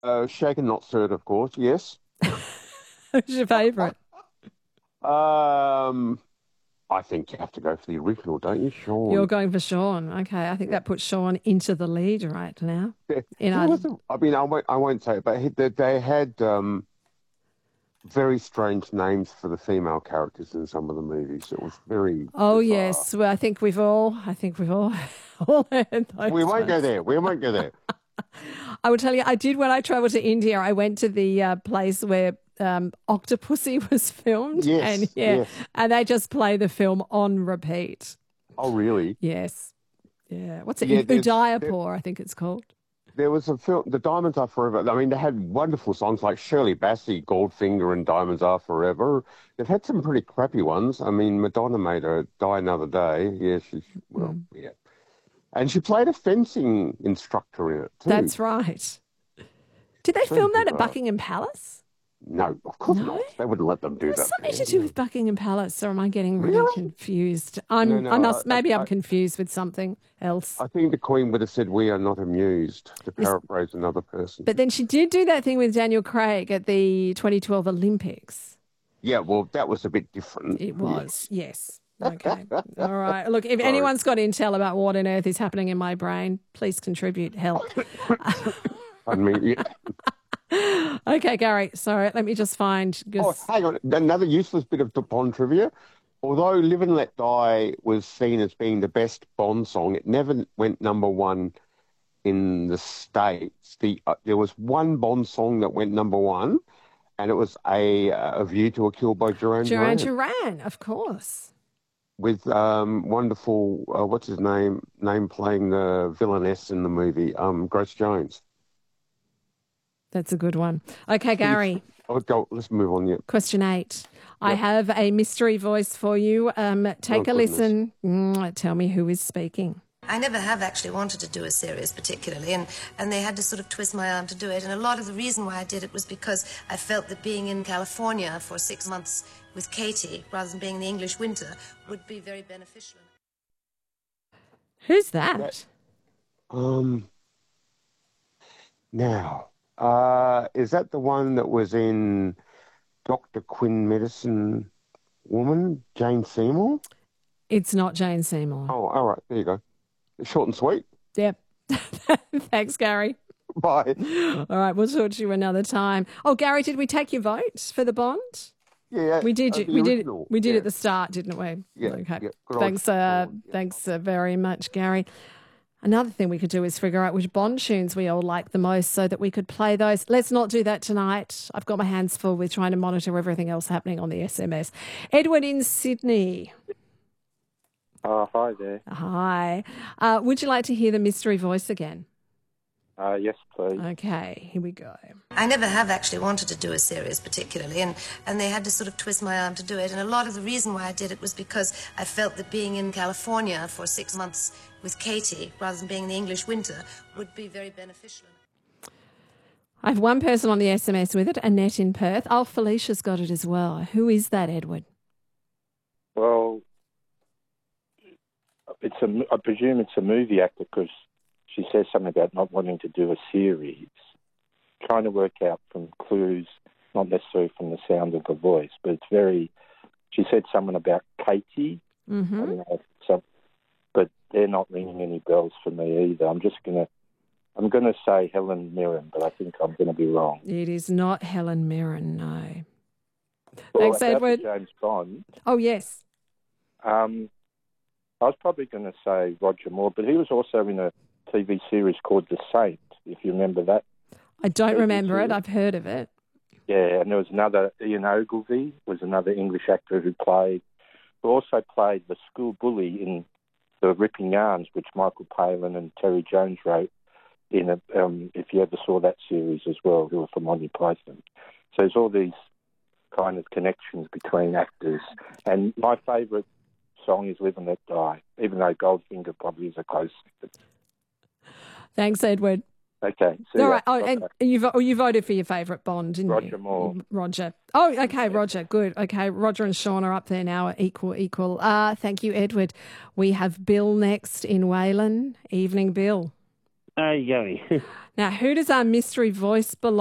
Shaken Not Stirred, of course. Yes. Who's your favourite? Um, I think you have to go for the original, don't you, You're Sean? going for Sean. Okay, I think Yeah. that puts Sean into the lead right now. In There our, was I mean, I won't say it, but they had very strange names for the female characters in some of the movies. It was very oh bizarre. yes, well, I think we've all all heard We those won't go ones. there. We won't go there. I would tell you, I did when I travelled to India. I went to the place where Octopussy was filmed, and Yes, yeah, yes. and they just play the film on repeat. Oh, really? Yes, yeah. What's it? Yeah, Udaipur, I think it's called. there was a film, The Diamonds Are Forever. I mean, they had wonderful songs like Shirley Bassey, Goldfinger, and Diamonds Are Forever. They've had some pretty crappy ones. I mean, Madonna made her Die Another Day. Yeah, well, Mm. yeah. And she played a fencing instructor in it too. That's right. Did they Very film that at bizarre. Buckingham Palace? No, of course No. not. They wouldn't let them There do was that something there. to do No. with Buckingham Palace, or am I getting really Really? confused? No, I no. must maybe I'm confused with something else. I think the Queen would have said, "We are not amused," to Yes, paraphrase another person. but then she did do that thing with Daniel Craig at the 2012 Olympics. Yeah, well, that was a bit different. It was, Yes. yes. Okay. All right. Look, if Sorry. anyone's got intel about what on earth is happening in my brain, please contribute. Help. Pardon me. Yeah. Okay, Gary. Sorry. Let me just find. Oh, Just, hang on. Another useless bit of Bond trivia. Although Live and Let Die was seen as being the best Bond song, it never went number one in the States. There was one Bond song that went number one, and it was A View to a Kill by Duran Duran Duran Duran, of course. with wonderful what's his name playing the villainess in the movie, Grace Jones. That's a good one. Okay, Gary. Oh, go. Let's move on. Yeah. Question 8. I Yep. have a mystery voice for you. Oh Take a goodness. listen. Tell me who is speaking. I never have actually wanted to do a series particularly, and they had to sort of twist my arm to do it. And a lot of the reason why I did it was because I felt that being in California for 6 months with Katie, rather than being in the English winter, would be very beneficial. Who's That that? um now is that the one that was in Dr. Quinn Medicine Woman, Jane Seymour? It's not Jane Seymour. Oh, all right. There you go. Short and sweet. Yep. Thanks, Gary. Bye. All right, we'll talk to you another time. Oh, Gary, did we take your vote for the Bond? Yeah, We did. the We did. original. We did Yeah, at the start, didn't we? yeah, Okay. yeah. Good old Thanks. Sean. Yeah. Thanks very much, Gary. Another thing we could do is figure out which Bond tunes we all like the most, so that we could play those. Let's not do that tonight. I've got my hands full with trying to monitor everything else happening on the SMS. Edward in Sydney. Hi there. Hi. Would you like to hear the mystery voice again? Yes, please. Okay, here we go. I never have actually wanted to do a series particularly, and they had to sort of twist my arm to do it. And a lot of the reason why I did it was because I felt that being in California for 6 months with Katie, rather than being in the English winter, would be very beneficial. I have one person on the SMS with it, Annette in Perth. Oh, Felicia's got it as well. Who is that, Edward? Well, I presume it's a movie actor because she says something about not wanting to do a series. Trying to work out from clues, not necessarily from the sound of the voice, but it's very. She said something about Katie. I Mm-hmm. don't know if it's some, but they're not ringing any bells for me either. I'm gonna say Helen Mirren, but I think I'm gonna be wrong. It is not Helen Mirren, no. Well, Thanks, about the Edward. James Bond. Oh, yes. I was probably going to say Roger Moore, but he was also in a TV series called The Saint, if you remember that. I don't TV remember it. series. I've heard of it. Yeah, and there was another, Ian Ogilvy was another English actor who also played the school bully in The Ripping Yarns, which Michael Palin and Terry Jones wrote in if you ever saw that series as well, who were from Monty Python. So there's all these kind of connections between actors. And my favourite song is Live and Let Die, even though Goldfinger probably is a close second. Thanks, Edward. Okay. See All ya. right. Oh, and Bye-bye. you voted for your favourite Bond, didn't you? Roger Moore. Roger. Oh, okay, Roger. Good. Okay, Roger and Sean are up there now, are equal. Thank you, Edward. We have Bill next in Wayland. Evening, Bill. Hey, Gary. Now, who does our mystery voice belong